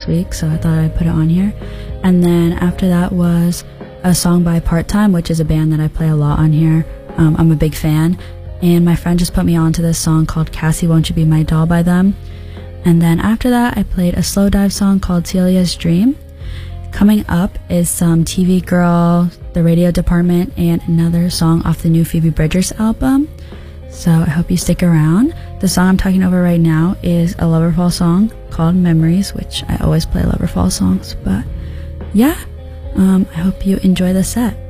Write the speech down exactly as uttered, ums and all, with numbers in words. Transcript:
week, so I thought I'd put it on here. And then after that was a song by Part Time, which is a band that I play a lot on here. Um, I'm a big fan, and my friend just put me on to this song called Cassie Won't You Be My Doll by them. And then after that I played a slow dive song called Celia's Dream. Coming up is some T V Girl, The Radio Department, and another song off the new Phoebe Bridgers album. So I hope you stick around. The song I'm talking over right now is a Loverfall song called Memories, which I always play Loverfall songs, but yeah, um, I hope you enjoy the set.